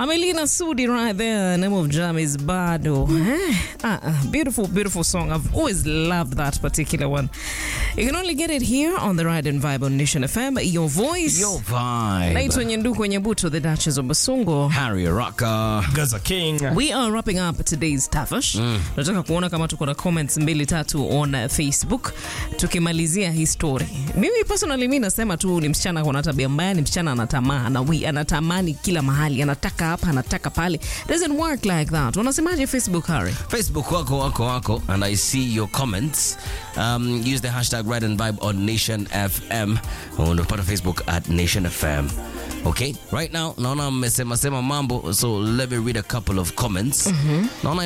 Amelina Sudi right there. Name of jam is Bado. Beautiful, beautiful song. I've always loved that particular one. You can only get it here on the Ride and Vibe on Nation FM. Your voice. Your vibe. Naitwa Nyenduko Nyebuto, the Duchess of Basungo. Harry Rocker. Gaza King. We are wrapping up today's Tafash. Nataka kuona kama tuko na comments 2-3 on Facebook. Tukimalizia hii story. Mimi personally mimi nasema tu ni msichana kuna tabia mbaya, ni msichana anatamani kila mahali, anataka hapa, anataka pale. Doesn't work like that. Unasemaje Facebook, Harry? Facebook wako and I see your comments. Use the hashtag Ride and Vibe on Nation FM on the part of Facebook at Nation FM. Okay, right now naona mmesema mambo, so let me read a couple of comments. Naona